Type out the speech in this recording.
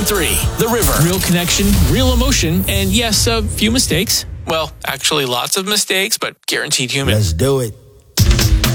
101.3, The River. Real connection, real emotion, and yes, a few mistakes. Well, actually lots of mistakes, but guaranteed human. Let's do it.